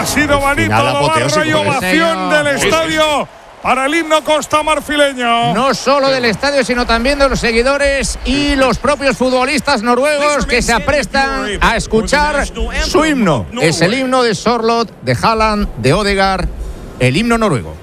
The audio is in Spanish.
Ha sido bonito, barro y ovación del estadio para el himno costamarfileño. No solo del estadio, sino también de los seguidores y los propios futbolistas noruegos que se aprestan a escuchar su himno. Es el himno de Sørloth, de Haaland, de Ødegaard, el himno noruego.